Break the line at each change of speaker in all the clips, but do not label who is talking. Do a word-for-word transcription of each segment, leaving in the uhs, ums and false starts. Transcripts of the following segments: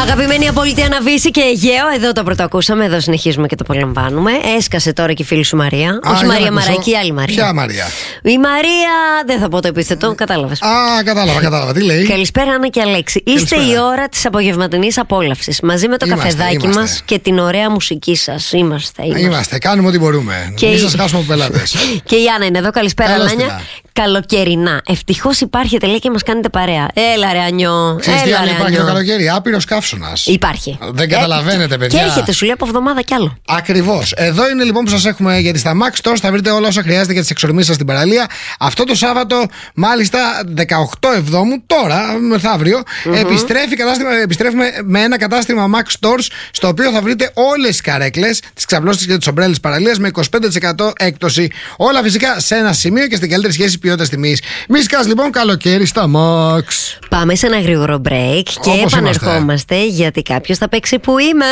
Αγαπημένη απόλυτη Αναβίση και Αιγαίο, εδώ το πρώτο ακούσαμε, εδώ συνεχίζουμε και το απολαμβάνουμε. Έσκασε τώρα και η φίλη σου Μαρία. Α, όχι Μαρία Μαραϊκή, η άλλη Μαρία.
Ποια Μαρία?
Η Μαρία, δεν θα πω το επίθετο, κατάλαβες.
Α, κατάλαβα, κατάλαβα. Τι λέει?
Καλησπέρα, Άννα και Αλέξη. Είστε η ώρα της απογευματινής απόλαυσης. Μαζί με το είμαστε, καφεδάκι
είμαστε.
μας και την ωραία μουσική σας. Είμαστε, είμαστε.
Είμαστε, κάνουμε ό,τι μπορούμε.
Και
μην
η...
σας χάσουμε από πελάτες.
Και η Άννα είναι εδώ. Καλησπέρα, Λάνια. Καλοκαιρινά. Ευτυχώς υπάρχετε, λέει, και μας κάνετε παρέα. Έλα, ρε Ανιό.
Ξέρεις τι άλλο υπάρχει το καλοκαίρι? Άπειρος καύσωνας.
Υπάρχει.
Δεν καταλαβαίνετε, παιδιά.
Και έρχεται, σου λέει, από εβδομάδα κι άλλο.
Ακριβώς. Εδώ είναι λοιπόν που σας έχουμε, γιατί στα Max Stores θα βρείτε όλα όσα χρειάζεται για τις εξορμήσεις σας στην παραλία. Αυτό το Σάββατο, μάλιστα δεκαοκτώ Εβδόμου, τώρα μεθαύριο, mm-hmm. επιστρέφει κατάστημα, επιστρέφουμε με ένα κατάστημα Max Stores, στο οποίο θα βρείτε όλες τις καρέκλες, τις ξαπλώσεις και τις ομπρέλες παραλίας με είκοσι πέντε τοις εκατό έκπτωση. Όλα φυσικά σε ένα σημείο και στην καλύτερη σχέση ποιότητας τιμής. Μίσκας λοιπόν, καλοκαίρι στα Max.
Πάμε σε ένα γρήγορο break και όπως επανερχόμαστε είμαστε. Γιατί κάποιος θα παίξει που είμαι.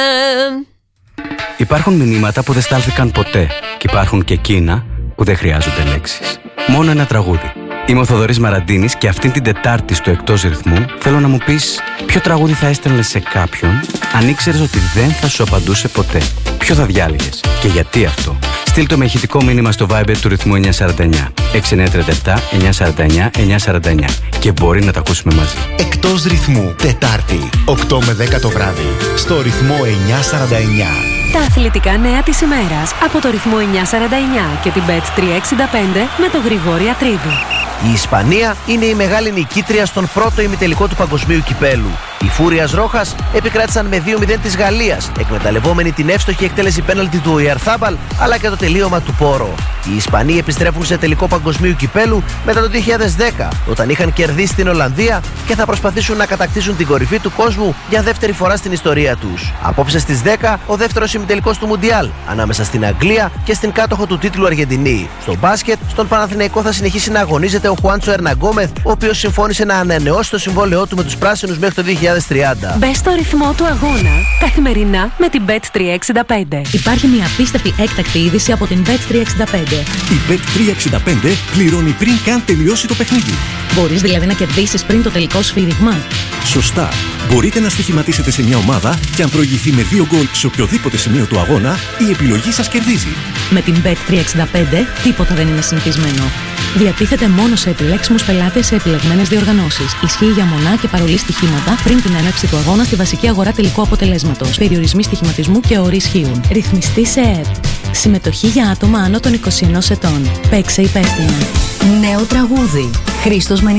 Υπάρχουν μηνύματα που δεν στάλθηκαν ποτέ και υπάρχουν και εκείνα που δεν χρειάζονται λέξεις. Μόνο ένα τραγούδι. Είμαι ο Θοδωρής Μαραντίνης και αυτήν την Τετάρτη στο Εκτός Ρυθμού θέλω να μου πεις ποιο τραγούδι θα έστελνες σε κάποιον αν ήξερες ότι δεν θα σου απαντούσε ποτέ. Ποιο θα διάλεγες και γιατί αυτό? Στείλ το με ηχητικό μήνυμα στο Viber του Ρυθμού εννιά σαράντα εννιά έξι εννιά τρία επτά εννιά σαράντα εννιά εννιά σαράντα εννιά και μπορεί να τα ακούσουμε μαζί.
Εκτός Ρυθμού, Τετάρτη, οκτώ με δέκα το βράδυ, στο Ρυθμό εννιά σαράντα εννιά.
Τα αθλητικά νέα της ημέρας από το Ρυθμό εννιά σαράντα εννιά και την μπετ τριακόσια εξήντα πέντε με τον Γρηγόρη Ατρίδη.
Η Ισπανία είναι η μεγάλη νικήτρια στον πρώτο ημιτελικό του Παγκοσμίου Κυπέλου. Οι Φούριας Ρόχας επικράτησαν με δύο μηδέν της Γαλλίας, εκμεταλλευόμενοι την εύστοχη εκτέλεση πέναλτι του Οϊαρθάμπαλ αλλά και το τελείωμα του Πόρο. Οι Ισπανοί επιστρέφουν σε τελικό Παγκοσμίου Κυπέλου μετά το δύο χιλιάδες δέκα, όταν είχαν κερδίσει την Ολλανδία και θα προσπαθήσουν να κατακτήσουν την κορυφή του κόσμου για δεύτερη φορά στην ιστορία τους. Απόψε στις δέκα, ο δεύτερος ημιτελικός του Μουντιάλ, ανάμεσα στην Αγγλία και στην κάτοχο του τίτλου Αργεντινή. Στο μπάσκετ, στον Παναθηναϊκό θα συνεχίσει να αγωνίζεται ο Χουάντσο Ερναγκόμεθ, ο οποίος συμφώνησε να ανανεώσει το συμβόλαιό του με τους πράσινους μέχρι το δύο χιλιάδες τριάντα.
Μπες στο ρυθμό του αγώνα καθημερινά με την μπετ τριακόσια εξήντα πέντε.
Υπάρχει μια απίστευτη έκτακτη είδηση από την μπετ τριακόσια εξήντα πέντε.
Η μπετ τριακόσια εξήντα πέντε πληρώνει πριν καν τελειώσει το παιχνίδι.
Μπορείς δηλαδή να κερδίσεις πριν το τελικό σφύριγμα.
Σωστά. Μπορείτε να στοιχηματίσετε σε μια ομάδα και αν προηγηθεί με δύο γκολ σε οποιοδήποτε σημείο του αγώνα, η επιλογή σας κερδίζει.
Με την μπετ τριακόσια εξήντα πέντε τίποτα δεν είναι συνηθισμένο. Διατίθεται μόνο σε επιλέξιμους πελάτες σε επιλεγμένες διοργανώσεις. Ισχύει για μονά και παρολί στοιχήματα πριν την έναρξη του αγώνα στη βασική αγορά τελικού αποτελέσματος. Περιορισμοί στοιχηματισμού και όροι ισχύουν. Ρυθμιστή σε ΕΕΠ. Συμμετοχή για άτομα άνω των είκοσι ενός ετών. Παίξε υπεύθυνα.
Νέο τραγούδι. Χρήστος